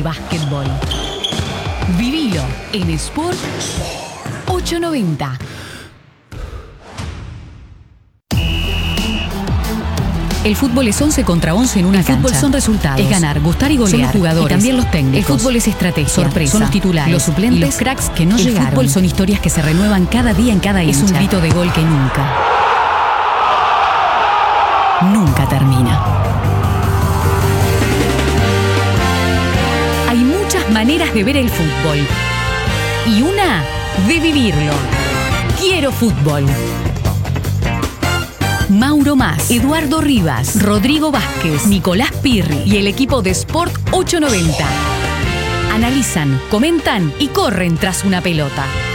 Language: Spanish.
el básquetbol. Vivilo en Sport 890. El fútbol es 11 contra 11 en una cancha. El fútbol son resultados. Es ganar, gustar y golear. Son los jugadores. Y también los técnicos. El fútbol es estrategia. Sorpresa. Son los titulares. Los suplentes. Y los cracks que no llegaron. El fútbol son historias que se renuevan cada día en cada hincha. Es un grito de gol que nunca termina. Hay muchas maneras de ver el fútbol. Y una de vivirlo. Quiero fútbol. Mauro Mas, Eduardo Rivas, Rodrigo Vázquez, Nicolás Pirri y el equipo de Sport 890 analizan, comentan y corren tras una pelota.